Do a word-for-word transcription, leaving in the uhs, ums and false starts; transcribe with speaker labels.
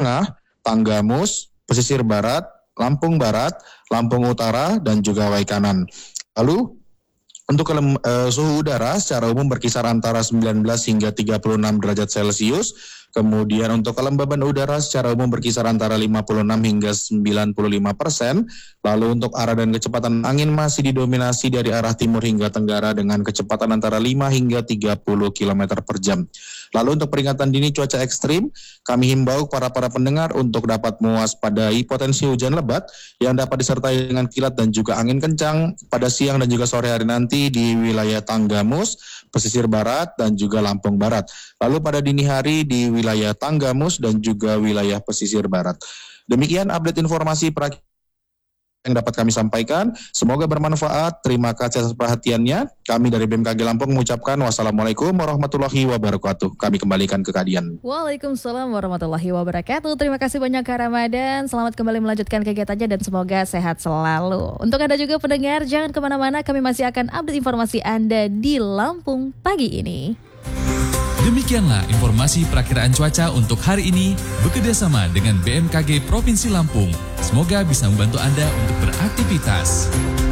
Speaker 1: Tengah, Tanggamus, Pesisir Barat, Lampung Barat, Lampung Utara, dan juga Waikanan. Lalu untuk kelem, uh, suhu udara secara umum berkisar antara sembilan belas hingga tiga puluh enam derajat Celcius. Kemudian untuk kelembaban udara secara umum berkisar antara lima puluh enam hingga sembilan puluh lima persen. Lalu untuk arah dan kecepatan angin masih didominasi dari arah timur hingga tenggara dengan kecepatan antara lima hingga tiga puluh kilometer per jam. Lalu untuk peringatan dini cuaca ekstrim, kami himbau para para pendengar untuk dapat mewaspadai potensi hujan lebat yang dapat disertai dengan kilat dan juga angin kencang pada siang dan juga sore hari nanti di wilayah Tanggamus, Pesisir Barat, dan juga Lampung Barat. Lalu pada dini hari di wilayah Tanggamus dan juga wilayah Pesisir Barat. Demikian update informasi perakitan yang dapat kami sampaikan. Semoga bermanfaat. Terima kasih atas perhatiannya. Kami dari B M K G Lampung mengucapkan wassalamualaikum warahmatullahi wabarakatuh. Kami kembalikan ke Kadian.
Speaker 2: Waalaikumsalam warahmatullahi wabarakatuh. Terima kasih banyak Kak Ramadan. Selamat kembali melanjutkan kegiatannya dan semoga sehat selalu. Untuk Anda juga pendengar, jangan kemana-mana. Kami masih akan update informasi Anda di Lampung pagi ini.
Speaker 3: Demikianlah informasi perakiraan cuaca untuk hari ini bekerjasama dengan B M K G Provinsi Lampung. Semoga bisa membantu Anda untuk beraktivitas.